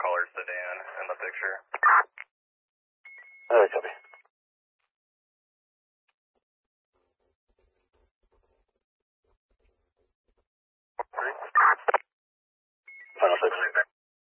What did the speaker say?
color sedan in the picture. Copy. Final 6.